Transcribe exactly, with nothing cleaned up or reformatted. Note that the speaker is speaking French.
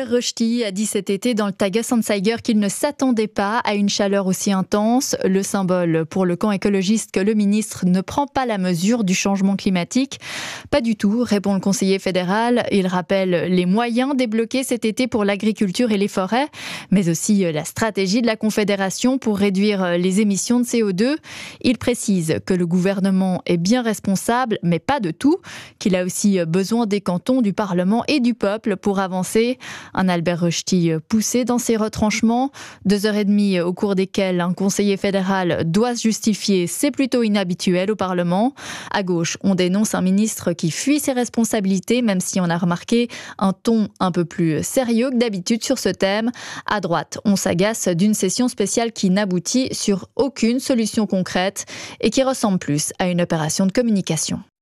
Albert Rochety a dit cet été dans le Tages-Anzeiger qu'il ne s'attendait pas à une chaleur aussi intense. Le symbole pour le camp écologiste que le ministre ne prend pas la mesure du changement climatique. Pas du tout, répond le conseiller fédéral. Il rappelle les moyens débloqués cet été pour l'agriculture et les forêts, mais aussi la stratégie de la Confédération pour réduire les émissions de C O deux. Il précise que le gouvernement est bien responsable, mais pas de tout, qu'il a aussi besoin des cantons, du Parlement et du peuple pour avancer. Un Albert Rochety poussé dans ses retranchements. Deux heures et demie au cours desquelles un conseiller fédéral doit se justifier, c'est plutôt inhabituel au Parlement. À gauche, on dénonce un ministre qui fuit ses responsabilités, même si on a remarqué un ton un peu plus sérieux que d'habitude sur ce thème. À droite, on s'agace d'une session spéciale qui n'aboutit sur aucune solution concrète et qui ressemble plus à une opération de communication.